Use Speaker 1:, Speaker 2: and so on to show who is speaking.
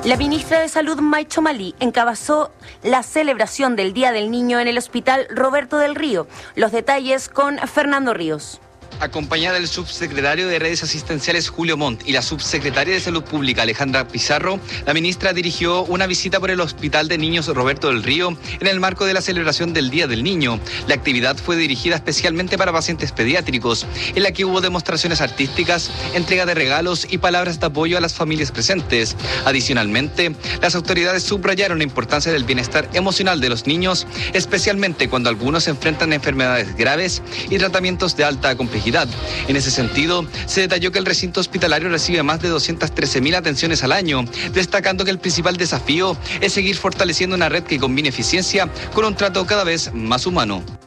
Speaker 1: La ministra de Salud, May Chomali, encabezó la celebración del Día del Niño en el Hospital Roberto del Río. Los detalles con Fernando Ríos.
Speaker 2: Acompañada del subsecretario de Redes Asistenciales Julio Montt y la subsecretaria de Salud Pública Alejandra Pizarro, la ministra dirigió una visita por el Hospital de Niños Roberto del Río en el marco de la celebración del Día del Niño. La actividad fue dirigida especialmente para pacientes pediátricos, en la que hubo demostraciones artísticas, entrega de regalos y palabras de apoyo a las familias presentes. Adicionalmente, las autoridades subrayaron la importancia del bienestar emocional de los niños, especialmente cuando algunos enfrentan enfermedades graves y tratamientos de alta complejidad. En ese sentido, se detalló que el recinto hospitalario recibe más de 213.000 atenciones al año, destacando que el principal desafío es seguir fortaleciendo una red que combine eficiencia con un trato cada vez más humano.